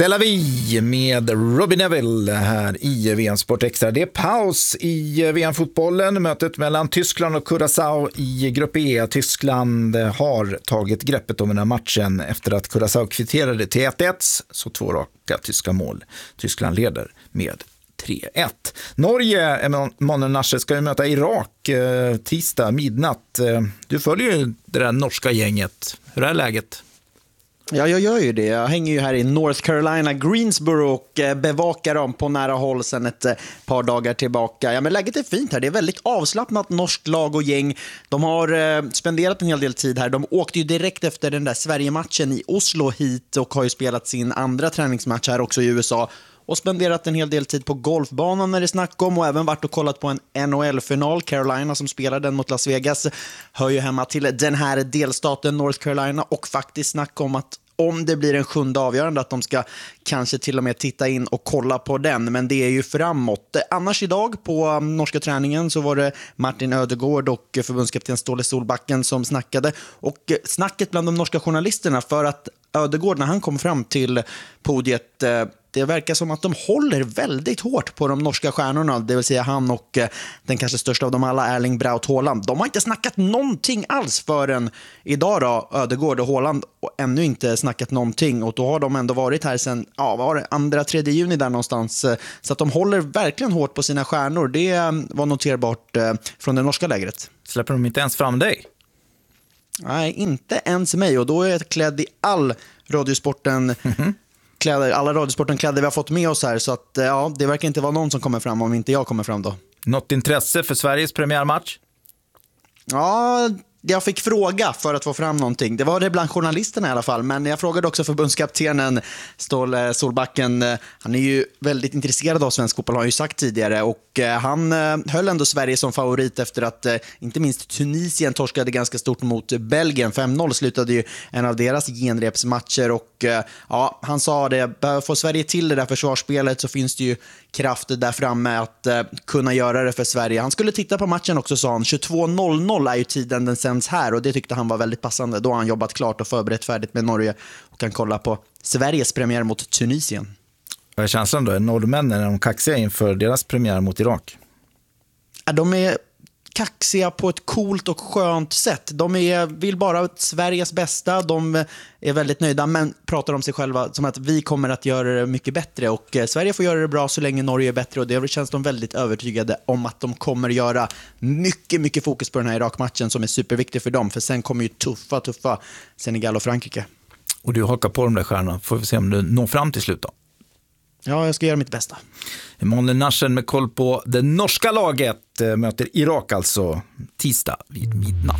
C'est la vie med Robbie Neville här i VM Sport Extra. Det är paus i VM-fotbollen. Mötet mellan Tyskland och Curaçao i grupp E. Tyskland har tagit greppet om den här matchen efter att Curaçao kvitterade till 1-1. Så 2 raka tyska mål. Tyskland leder med 3-1. Norge, Emanuel Nasser, ska ju möta Irak tisdag midnatt. Du följer ju det där norska gänget. Hur är läget? Ja, jag gör ju det. Jag hänger ju här i North Carolina, Greensboro, och bevakar dem på nära håll sedan ett par dagar tillbaka. Ja, men läget är fint här. Det är väldigt avslappnat norskt lag och gäng. De har spenderat en hel del tid här. De åkte ju direkt efter den där Sverige-matchen i Oslo hit och har ju spelat sin andra träningsmatch här också i USA. Och spenderat en hel del tid på golfbanan när det snack om, och även varit och kollat på en NHL-final. Carolina som spelar den mot Las Vegas hör ju hemma till den här delstaten North Carolina, och faktiskt snack om att om det blir en 7:e avgörande att de ska kanske till och med titta in och kolla på den, men det är ju framåt. Annars idag på norska träningen så var det Martin Ödegård och förbundskapten Ståle Solbacken som snackade, och snacket bland de norska journalisterna, för att Ödegård när han kom fram till podiet, det verkar som att de håller väldigt hårt på de norska stjärnorna, det vill säga han och den kanske största av dem alla, Erling Braut Haaland. De har inte snackat någonting alls förrän idag då, Ödegård och Haaland, och ännu inte snackat någonting, och då har de ändå varit här sedan, ja, var det 2-3 juni där någonstans, så att de håller verkligen hårt på sina stjärnor. Det var noterbart från det norska lägret. Släpper de inte ens fram dig? Nej, inte ens mig, och då är jag klädd i all radiosporten alla radiosportenkläder vi har fått med oss här, så att ja, det verkar inte vara någon som kommer fram om inte jag kommer fram då. Något intresse för Sveriges premiärmatch? Ja, jag fick fråga för att få fram någonting. Det var det bland journalisterna i alla fall, men jag frågade också förbundskaptenen Ståle Solbacken. Han är ju väldigt intresserad av svensk fotboll, har ju sagt tidigare, och han höll ändå Sverige som favorit efter att inte minst Tunisien torskade ganska stort mot Belgien. 5-0 slutade ju en av deras genrepsmatcher, och ja, han sa det, får Sverige till det där försvarsspelet så finns det ju krafter där framme att kunna göra det för Sverige. Han skulle titta på matchen också, sa han. 22:00 är ju tiden den sänds här, och det tyckte han var väldigt passande. Då har han jobbat klart och förberett färdigt med Norge och kan kolla på Sveriges premiär mot Tunisien. Vad är känslan då? Är norrmännen, är de kaxiga inför deras premiär mot Irak? Ja, de är kaxiga på ett coolt och skönt sätt. De vill bara Sveriges bästa. De är väldigt nöjda, men pratar om sig själva som att vi kommer att göra det mycket bättre, och Sverige får göra det bra så länge Norge är bättre, och det känns de väldigt övertygade om att de kommer göra. Mycket fokus på den här Irak-matchen som är superviktig för dem, för sen kommer ju tuffa Senegal och Frankrike. Och du hakar på de där stjärnorna. Får vi se om du når fram till slut då. Ja, jag ska göra mitt bästa. Emanuel Nasser med koll på det norska laget möter Irak alltså tisdag vid midnatt.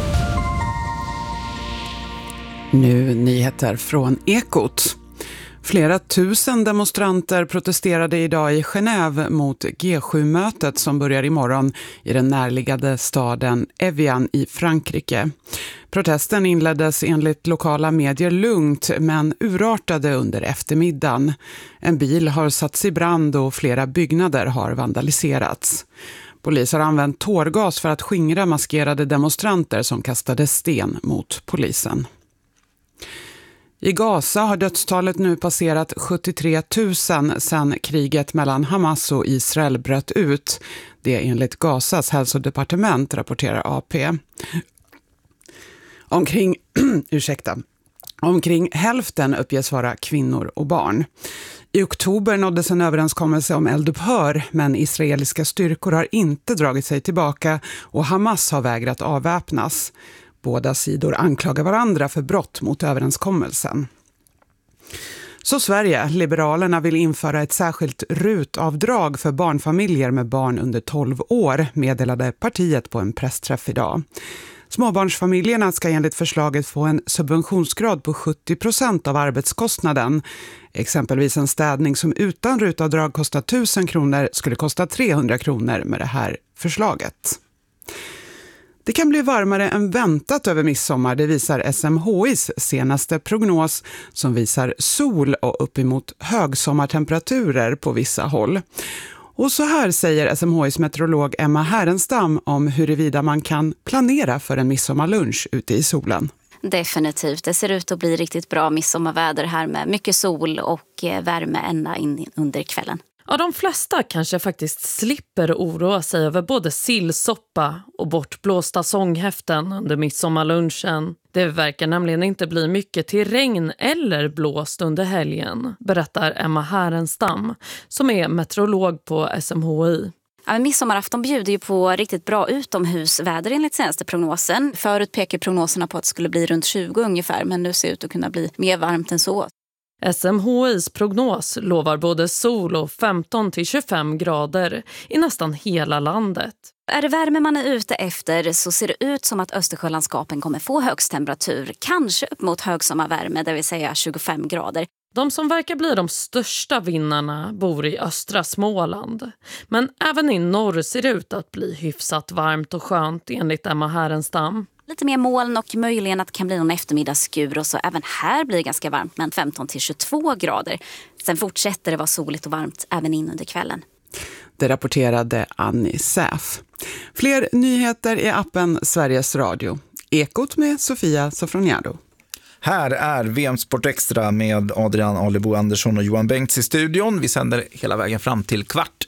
Nu nyheter från Ekot. Flera tusen demonstranter protesterade idag i Genève mot G7-mötet som börjar imorgon i den närliggande staden Evian i Frankrike. Protesten inleddes enligt lokala medier lugnt, men urartade under eftermiddagen. En bil har satts i brand och flera byggnader har vandaliserats. Polis har använt tårgas för att skingra maskerade demonstranter som kastade sten mot polisen. I Gaza har dödstalet nu passerat 73 000 sedan kriget mellan Hamas och Israel bröt ut. Det enligt Gazas hälsodepartement, rapporterar AP. Omkring hälften uppges vara kvinnor och barn. I oktober nåddes en överenskommelse om eldupphör, men israeliska styrkor har inte dragit sig tillbaka och Hamas har vägrat avväpnas. Båda sidor anklagar varandra för brott mot överenskommelsen. Så Sverige, Liberalerna vill införa ett särskilt RUT-avdrag för barnfamiljer med barn under 12 år, meddelade partiet på en pressträff idag. Småbarnsfamiljerna ska enligt förslaget få en subventionsgrad på 70% av arbetskostnaden. Exempelvis en städning som utan RUT-avdrag kostar 1 000 kronor skulle kosta 300 kronor med det här förslaget. Det kan bli varmare än väntat över midsommar, det visar SMHIs senaste prognos som visar sol och uppemot högsommartemperaturer på vissa håll. Och så här säger SMHIs meteorolog Emma Härenstam om huruvida man kan planera för en midsommarlunch ute i solen. Definitivt. Det ser ut att bli riktigt bra midsommarväder här med mycket sol och värme ända in under kvällen. Ja, de flesta kanske faktiskt slipper oroa sig över både sillsoppa och bortblåsta sånghäften under midsommarlunchen. Det verkar nämligen inte bli mycket till regn eller blåst under helgen, berättar Emma Härenstam som är meteorolog på SMHI. Ja, midsommarafton bjuder ju på riktigt bra utomhusväder enligt senaste prognosen. Förut pekar prognoserna på att det skulle bli runt 20 ungefär, men nu ser det ut att kunna bli mer varmt än så. SMHIs prognos lovar både sol och 15-25 grader i nästan hela landet. Är det värme man är ute efter så ser det ut som att Östersjölandskapen kommer få högst temperatur. Kanske upp mot högsommarvärme, det vill säga 25 grader. De som verkar bli de största vinnarna bor i östra Småland. Men även i norr ser det ut att bli hyfsat varmt och skönt enligt Emma Härenstam. Lite mer moln och möjligen att det kan bli någon eftermiddagsskur och så även här blir det ganska varmt med 15-22 grader. Sen fortsätter det vara soligt och varmt även in under kvällen. Det rapporterade Annie Säf. Fler nyheter i appen Sveriges Radio. Ekot med Sofia Sofroniado. Här är VM Sport Extra med Adrian Alebo Andersson och Johan Bengts i studion. Vi sänder hela vägen fram till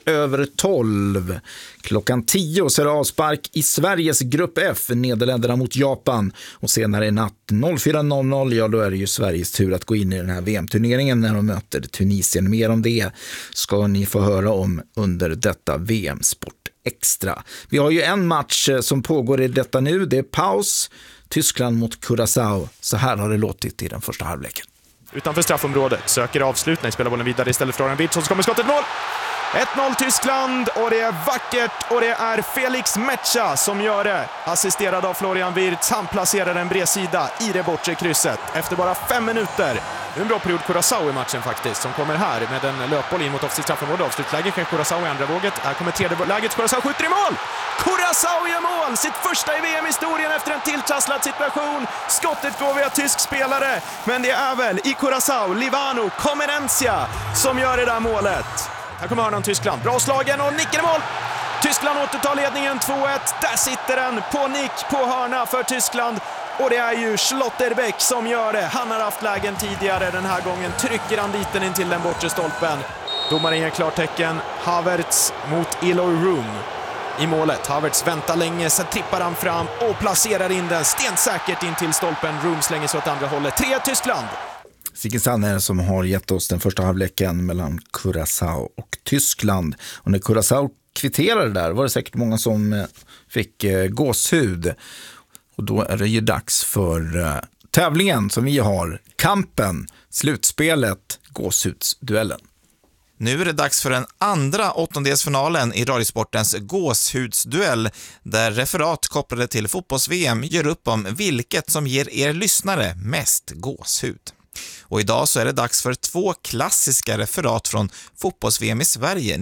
12:15. Klockan 10 så är det avspark i Sveriges grupp F, Nederländerna mot Japan. Och senare i natt 04:00, ja då är det ju Sveriges tur att gå in i den här VM-turneringen när de möter Tunisien. Mer om det ska ni få höra om under detta VM Sport Extra. Vi har ju en match som pågår i detta nu, det är paus. Tyskland mot Curaçao. Så här har det låtit i den första halvleken. Utanför straffområdet söker avslutning, spelar bollen vidare istället för Aron Witsson, så kommer skottet mål. 1-0 Tyskland och det är vackert och det är Felix Metscha som gör det. Assisterad av Florian Wirtz, han placerar en bredsida i det bortre krysset efter bara 5 minuter. Det är en bra period Curaçao i matchen faktiskt, som kommer här med en löpboll in mot offensivt straffområde. Avslutläge för Curaçao i andra våget. Här kommer tredje läget, Curaçao skjuter i mål! Curaçao gör mål! Sitt första i VM-historien efter en tilltrasslad situation. Skottet går via tysk spelare, men det är väl i Curaçao, Livano Comenencia som gör det där målet. Här kommer hörnan Tyskland, bra slagen och nickar i mål! Tyskland återtar ledningen 2-1, där sitter den på nick på hörna för Tyskland. Och det är ju Schlotterbeck som gör det. Han har haft lägen tidigare, den här gången trycker han dit den in till den bortre stolpen. Domaren ger klartecken, Havertz mot Eloy Room i målet. Havertz väntar länge, sen tippar han fram och placerar in den stensäkert in till stolpen. Room slänger sig åt andra hållet. 3 Tyskland! Sigge Sanner som har gett oss den första halvleken mellan Curaçao och Tyskland. Och när Curaçao kvitterade där var det säkert många som fick gåshud. Och då är det ju dags för tävlingen som vi har. Kampen, slutspelet, gåshudsduellen. Nu är det dags för den andra åttondelsfinalen i Radiosportens gåshudsduell där referat kopplade till fotbolls-VM gör upp om vilket som ger er lyssnare mest gåshud. Och idag så är det dags för 2 klassiska referat från fotbolls-VM i Sverige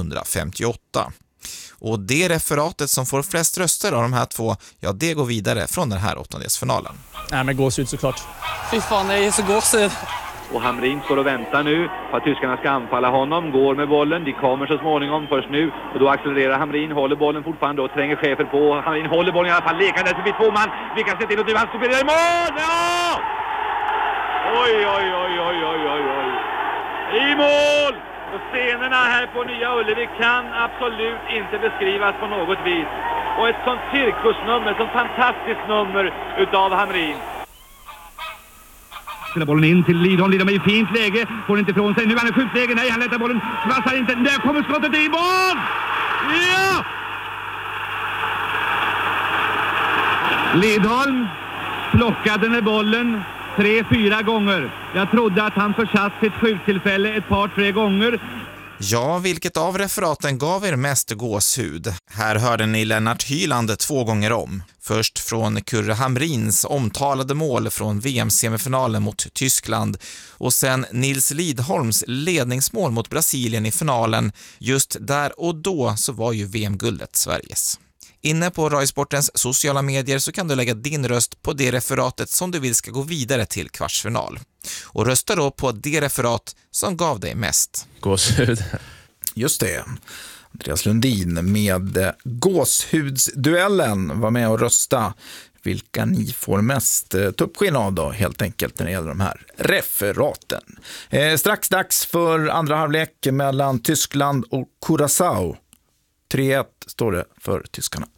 1958. Och det referatet som får flest röster av de här 2, ja det går vidare från den här åttondelsfinalen. Nej, men gåshud såklart. Fy fan, det är så gåshud. Och Hamrin står och väntar nu på att tyskarna ska anfalla honom. Går med bollen, de kommer så småningom först nu. Och då accelererar Hamrin, håller bollen fortfarande och tränger chefer på. Hamrin håller bollen i alla fall, lekande förbi 2 man. Vi kan se till att han spelar i mål! Ja! Oj, oj, oj, oj, oj, oj, oj. I mål! Och scenerna här på Nya Ullevi kan absolut inte beskrivas på något vis. Och ett sånt cirkusnummer, ett sånt fantastiskt nummer utav Hamrin. Spelar bollen in till Lidholm. Lidholm är i fint läge. Får inte ifrån sig. Nu är han i skjutläge. Nej, han lättar bollen. Passar inte. Där kommer skottet i mål! Ja! Lidholm plockade med bollen 3-4 gånger. Jag trodde att han försatt sitt skjuttillfälle ett par, 3 gånger. Ja, vilket av referaten gav er mest gåshud? Här hörde ni Lennart Hyland 2 gånger om. Först från Kurre Hamrins omtalade mål från VM-semifinalen mot Tyskland och sen Nils Lidholms ledningsmål mot Brasilien i finalen. Just där och då så var ju VM-guldet Sveriges. Inne på Radiosportens sociala medier så kan du lägga din röst på det referatet som du vill ska gå vidare till kvartsfinal. Och rösta då på det referat som gav dig mest. Gåshud. Just det. Andreas Lundin med gåshudsduellen var med och rösta. vilka ni får mest tuppskinn av då, helt enkelt, när det gäller de här referaten. Strax dags för andra halvlek mellan Tyskland och Curaçao. 3-1 står det för tyskarna.